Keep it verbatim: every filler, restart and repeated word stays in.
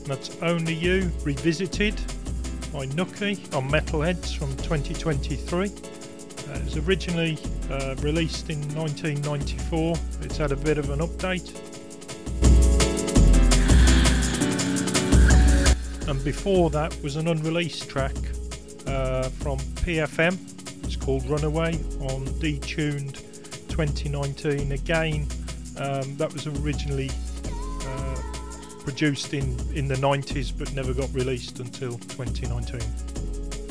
That's Only You Revisited by Nookie on Metalheadz from twenty twenty-three. Uh, it was originally uh, released in nineteen ninety-four. It's had a bit of an update. And before that was an unreleased track uh, from P F M. It's called Runaway on Detuned twenty nineteen. Again, um, that was originally uh, produced in, in the nineties but never got released until twenty nineteen.